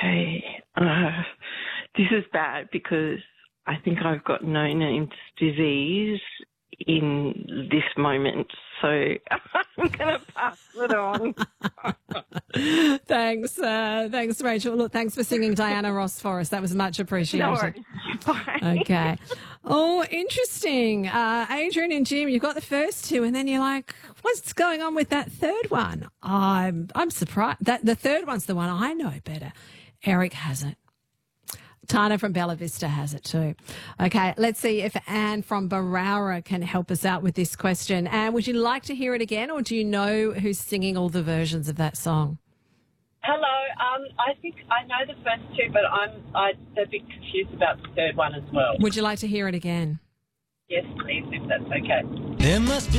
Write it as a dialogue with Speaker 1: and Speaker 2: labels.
Speaker 1: Okay. This is bad because I think I've got no names disease in this moment, so I'm going to pass it on.
Speaker 2: Thanks, Rachel. Look, thanks for singing Diana Ross for us. That was much appreciated.
Speaker 1: No worries. Bye.
Speaker 2: Okay. Oh, interesting. Adrian and Jim, you've got the first two, and then you're like, what's going on with that third one? I'm surprised. That the third one's the one I know better. Eric has it. Tana from Bella Vista has it too. Okay, let's see if Anne from Barara can help us out with this question. Anne, would you like to hear it again, or do you know who's singing all the versions of that song?
Speaker 3: Hello. I think I know the first two, but I'm a bit confused about the third one as well.
Speaker 2: Would you like to hear it again?
Speaker 3: Yes, please, if that's okay.
Speaker 4: There must be